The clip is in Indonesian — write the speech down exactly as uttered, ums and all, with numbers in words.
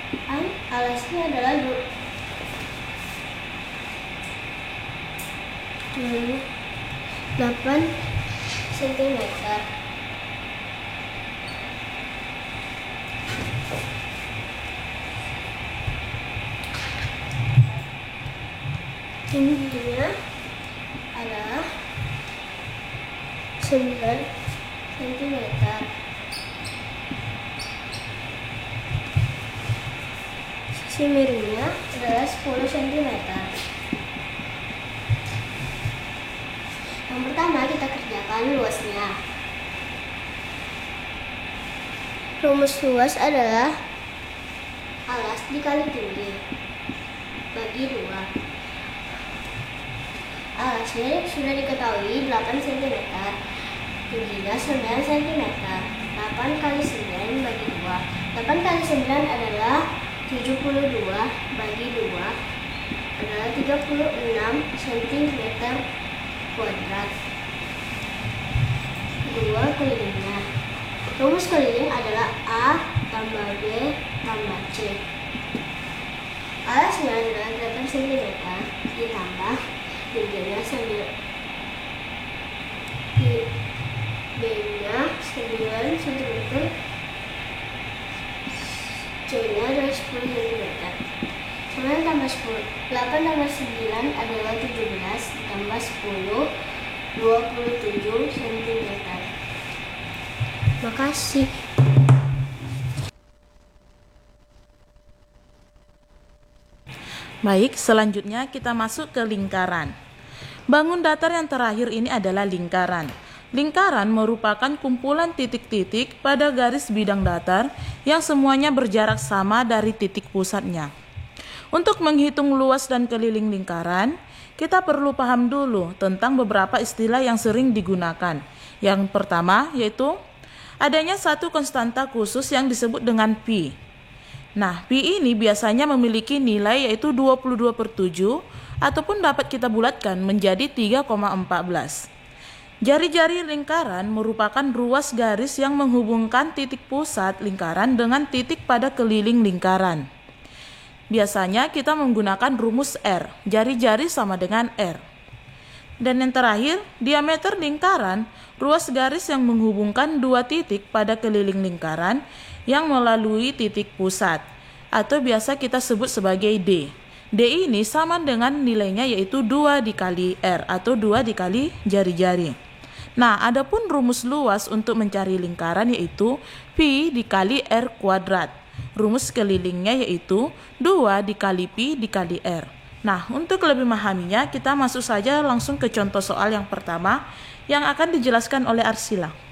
Alasnya adalah delapan sentimeter. Tingginya adalah sembilan sentimeter. Sisi miringnya adalah sepuluh sentimeter. Yang pertama kita kerjakan luasnya. Rumus luas adalah alas dikali tinggi bagi dua. Alasnya sudah diketahui delapan sentimeter, tingginya sembilan sentimeter. delapan kali sembilan bagi dua. delapan kali sembilan adalah tujuh puluh dua bagi dua adalah tiga puluh enam sentimeter kuadrat. Dua kelilingnya. Rumus keliling adalah A tambah B tambah C. Alasnya adalah delapan sentimeter ditambah tingginya sembilan, B-nya sembilan sentimeter, C-nya adalah sepuluh sentimeter. sembilan tambah sepuluh, delapan tambah sembilan adalah tujuh belas, tambah sepuluh, dua puluh tujuh sentimeter. Makasih. Baik, selanjutnya kita masuk ke lingkaran. Bangun datar yang terakhir ini adalah lingkaran. Lingkaran merupakan kumpulan titik-titik pada garis bidang datar yang semuanya berjarak sama dari titik pusatnya. Untuk menghitung luas dan keliling lingkaran, kita perlu paham dulu tentang beberapa istilah yang sering digunakan. Yang pertama yaitu adanya satu konstanta khusus yang disebut dengan pi. Nah, pi ini biasanya memiliki nilai yaitu dua puluh dua per tujuh ataupun dapat kita bulatkan menjadi tiga koma satu empat. Jari-jari lingkaran merupakan ruas garis yang menghubungkan titik pusat lingkaran dengan titik pada keliling lingkaran. Biasanya kita menggunakan rumus R, jari-jari sama dengan R. Dan yang terakhir, diameter lingkaran, ruas garis yang menghubungkan dua titik pada keliling lingkaran yang melalui titik pusat, atau biasa kita sebut sebagai D. D ini sama dengan nilainya yaitu dua dikali R atau dua dikali jari-jari. Nah, adapun rumus luas untuk mencari lingkaran yaitu pi dikali R kuadrat. Rumus kelilingnya yaitu dua dikali pi dikali R. Nah, untuk lebih memahaminya, kita masuk saja langsung ke contoh soal yang pertama yang akan dijelaskan oleh Arsila.